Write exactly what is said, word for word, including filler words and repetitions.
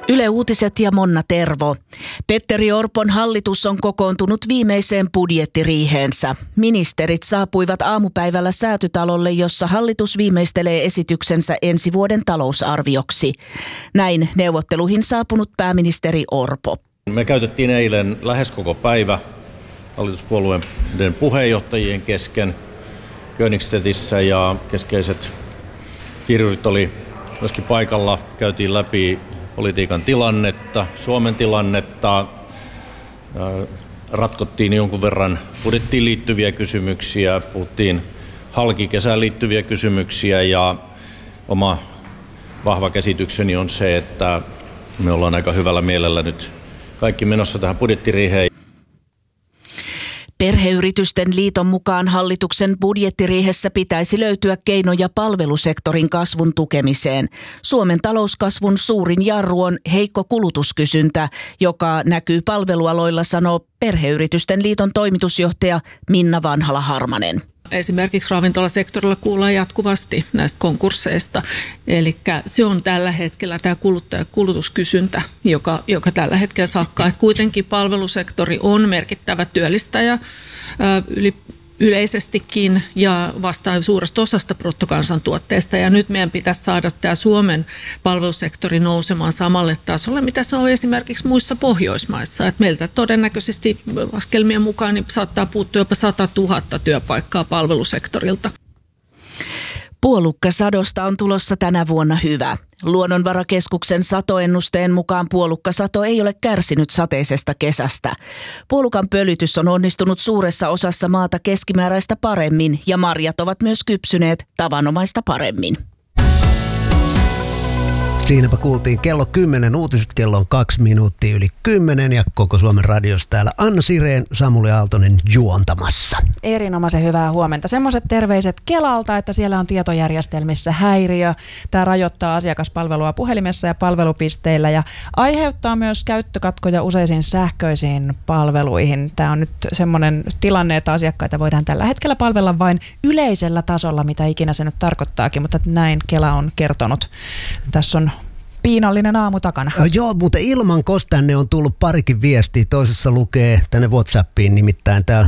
Yle Uutiset ja Monna Tervo. Petteri Orpon hallitus on kokoontunut viimeiseen budjettiriiheensä. Ministerit saapuivat aamupäivällä Säätytalolle, jossa hallitus viimeistelee esityksensä ensi vuoden talousarvioksi. Näin neuvotteluihin saapunut pääministeri Orpo. Me käytettiin eilen lähes koko päivä hallituspuolueiden puheenjohtajien kesken Königstedtissä ja keskeiset kirjurit oli myöskin paikalla. Käytiin läpi politiikan tilannetta, Suomen tilannetta, ratkottiin jonkun verran budjettiin liittyviä kysymyksiä, puhuttiin halki kesään liittyviä kysymyksiä ja oma vahva käsitykseni on se, että me ollaan aika hyvällä mielellä nyt kaikki menossa tähän budjettiriiheen. Perheyritysten liiton mukaan hallituksen budjettiriihessä pitäisi löytyä keinoja palvelusektorin kasvun tukemiseen. Suomen talouskasvun suurin jarru on heikko kulutuskysyntä, joka näkyy palvelualoilla, sanoo Perheyritysten liiton toimitusjohtaja Minna Vanhala-Harmanen. Esimerkiksi ravintolasektorilla kuullaan jatkuvasti näistä konkursseista. Eli se on tällä hetkellä tämä kulutuskysyntä, joka, joka tällä hetkellä sakkaa. Et kuitenkin palvelusektori on merkittävä työllistäjä yli, yleisestikin ja vastaa suuresta osasta bruttokansantuotteesta. Ja nyt meidän pitäisi saada tämä Suomen palvelusektori nousemaan samalle tasolle, mitä se on esimerkiksi muissa Pohjoismaissa. Et meiltä todennäköisesti laskelmien mukaan niin saattaa puuttua jopa sata tuhatta työpaikkaa palvelusektorilta. Puolukkasadosta on tulossa tänä vuonna hyvä. Luonnonvarakeskuksen satoennusteen mukaan puolukkasato ei ole kärsinyt sateisesta kesästä. Puolukan pölytys on onnistunut suuressa osassa maata keskimääräistä paremmin ja marjat ovat myös kypsyneet tavanomaista paremmin. Siinäpä kuultiin kello kymmenen, uutiset kello on kaksi minuuttia yli kymmenen ja koko Suomen radiossa täällä Anna Sireen, Samuli Aaltonen juontamassa. Erinomaisen hyvää huomenta. Semmoiset terveiset Kelalta, että siellä on tietojärjestelmissä häiriö. Tämä rajoittaa asiakaspalvelua puhelimessa ja palvelupisteillä ja aiheuttaa myös käyttökatkoja useisiin sähköisiin palveluihin. Tämä on nyt semmoinen tilanne, että asiakkaita voidaan tällä hetkellä palvella vain yleisellä tasolla, mitä ikinä se nyt tarkoittaakin, mutta näin Kela on kertonut. Tässä on piinallinen aamu takana. Joo, mutta ilman kos tänne on tullut parikin viestiä. Toisessa lukee tänne WhatsAppiin nimittäin. Tää